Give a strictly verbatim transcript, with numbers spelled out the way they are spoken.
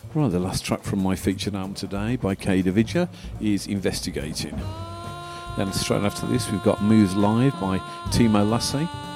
Right, the last track from my featured album today by Kay Davidja is Investigating. Then straight after this we've got Moves Live by Timo Lasse.